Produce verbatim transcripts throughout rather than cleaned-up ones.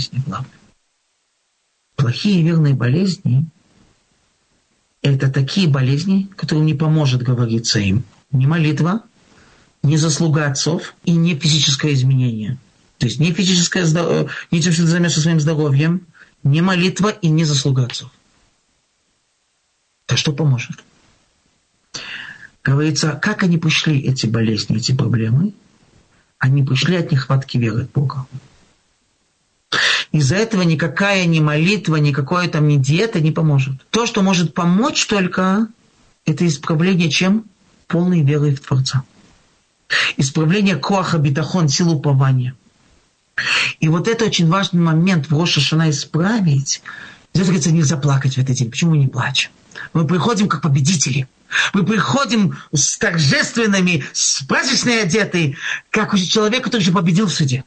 болезни главные. Плохие и верные болезни – это такие болезни, которым не поможет говориться им ни молитва, ни заслуга отцов и не физическое изменение. То есть не физическое здоровье, не тем, что ты займешься своим здоровьем, не молитва и не заслуга отцов. Так что поможет? Говорится, как они пришли, эти болезни, эти проблемы? Они пришли от нехватки веры в Бога. Из-за этого никакая ни молитва, никакая там ни диета не поможет. То, что может помочь только, это исправление чем? Полной веры в Творца. Исправление коаха битахон, силы упования. И вот это очень важный момент в Рош ха-Шана исправить. Здесь говорится, нельзя плакать в этот день. Почему мы не плачем? Мы приходим как победители. Мы приходим с торжественными, с праздничной одетой, как человек, который уже победил в суде.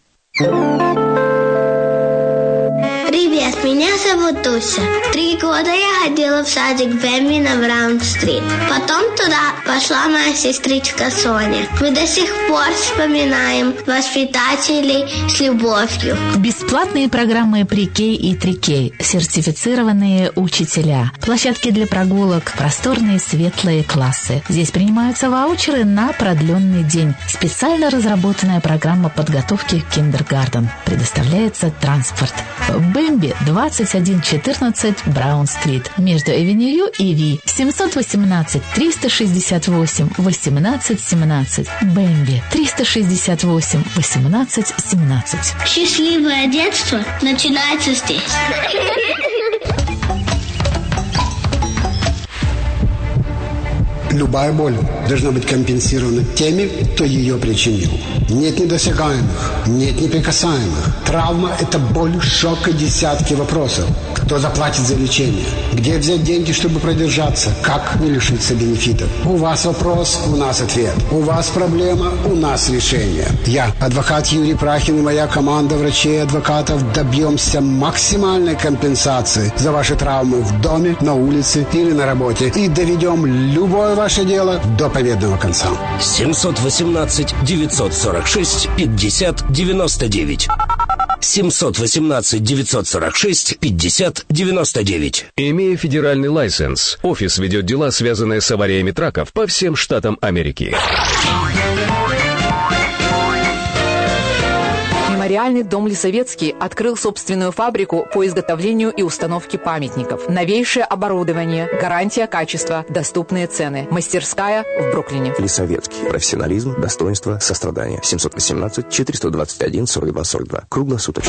Привет, меня зовут Туся. Три года я ходила в садик Бэмби на Браун-стрит. Потом туда пошла моя сестричка Соня. Мы до сих пор вспоминаем воспитателей с любовью. Бесплатные программы Pre-K и три-кей, сертифицированные учителя, площадки для прогулок, просторные светлые классы. Здесь принимаются ваучеры на продленный день. Специально разработанная программа подготовки к киндергартен. Предоставляется транспорт. Бэмби, двадцать один четырнадцать Браун-стрит, между Эвеню и Ви, семь один восемь триста шестьдесят восемь восемнадцать семнадцать. Бэмби, триста шестьдесят восемь восемнадцать семнадцать. Счастливое детство начинается здесь. Любая боль должна быть компенсирована теми, кто ее причинил. Нет недосягаемых, нет неприкасаемых. Травма – это боль, шок и десятки вопросов. Кто заплатит за лечение? Где взять деньги, чтобы продержаться? Как не лишиться бенефитов? У вас вопрос, у нас ответ. У вас проблема, у нас решение. Я, адвокат Юрий Прахин и моя команда врачей и адвокатов добьемся максимальной компенсации за ваши травмы в доме, на улице или на работе. И доведем любое ваше дело до победного конца. семь один восемь девять сорок шесть пятьдесят девяносто девять. семь один восемь девять сорок шесть пятьдесят девяносто девять. Имея федеральный лайсенс, офис ведет дела, связанные с авариями траков по всем штатам Америки. Мемориальный дом Лисовецкий открыл собственную фабрику по изготовлению и установке памятников. Новейшее оборудование, гарантия качества, доступные цены. Мастерская в Бруклине. Лисовецкий. Профессионализм, достоинство, сострадание. семь один восемь четыреста двадцать один сорок два сорок два. Круглосуточно.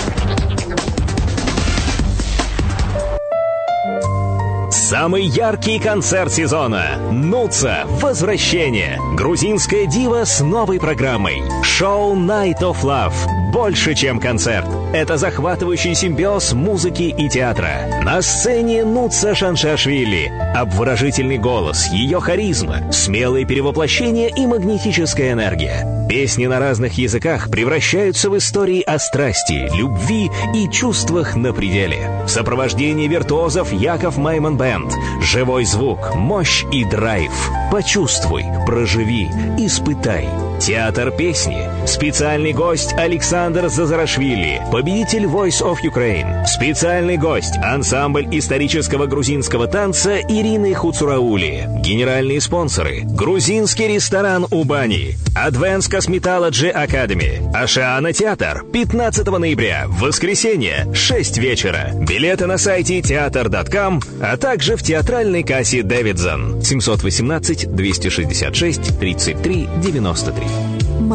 Самый яркий концерт сезона. Нуца. Возвращение. Грузинская дива с новой программой. Шоу Night of Love. Больше, чем концерт. Это захватывающий симбиоз музыки и театра. На сцене Нуца Шаншашвили. Обворожительный голос, ее харизма, смелые перевоплощения и магнетическая энергия. Песни на разных языках превращаются в истории о страсти, любви и чувствах на пределе. В сопровождении виртуозов Яков Майман Бэнд. Живой звук, мощь и драйв. Почувствуй, проживи, испытай. Театр песни. Специальный гость Александр Зазарашвили, победитель Voice of Ukraine. Специальный гость ансамбль исторического грузинского танца Ирины Хуцураули. Генеральные спонсоры: грузинский ресторан Убани, Advanced Cosmetology Academy, Ашиана Театр. пятнадцатого ноября, воскресенье, шесть вечера. Билеты на сайте театр точка ком, а также в театральной кассе Дэвидсон. семь один восемь двести шестьдесят шесть тридцать три девяносто три.